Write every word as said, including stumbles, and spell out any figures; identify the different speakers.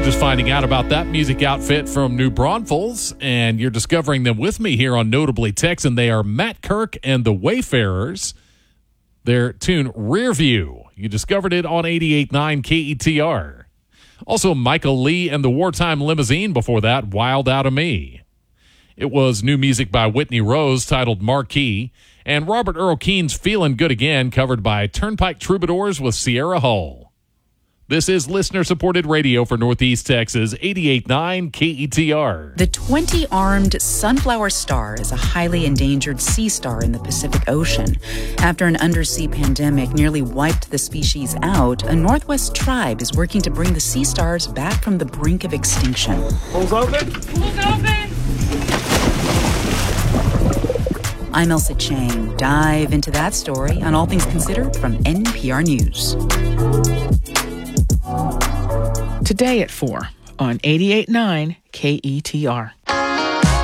Speaker 1: just finding out about that music outfit from New Braunfels, and you're discovering them with me here on Notably Texan. They are Matt Kirk and the Wayfarers. Their tune, Rear View. You discovered it on eighty-eight point nine K E T R. Also, Michael Lee and the Wartime Limousine before that, Wild Out of Me. It was new music by Whitney Rose titled Marquee, and Robert Earl Keen's Feelin' Good Again, covered by Turnpike Troubadours with Sierra Hull. This is listener-supported radio for Northeast Texas, eighty-eight point nine K E T R.
Speaker 2: The twenty-armed sunflower star is a highly endangered sea star in the Pacific Ocean. After an undersea pandemic nearly wiped the species out, a Northwest tribe is working to bring the sea stars back from the brink of extinction.
Speaker 3: Pools open?
Speaker 4: Pools open!
Speaker 2: I'm Elsa Chang. Dive into that story on All Things Considered from N P R News.
Speaker 5: Today at four on eighty-eight point nine K E T R.